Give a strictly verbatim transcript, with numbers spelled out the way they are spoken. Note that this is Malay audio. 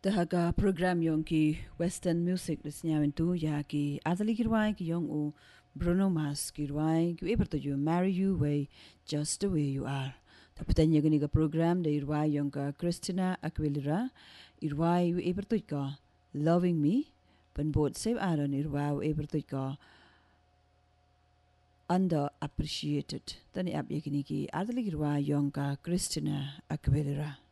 Dahaga program yung ki Western music lisnyawin tu ya ki adali kirwai ki yung u Bruno Mars kirwai ki eber to you marry you way just the way you are. Tapatan ya gani ka program da irwai yung ka Christina Aguilera irwai u eber to ka Loving Me pan bot save aron irwai u eber to ka Underappreciated. Tani ap ya gani ki adali kirwai yung ka Christina Aguilera.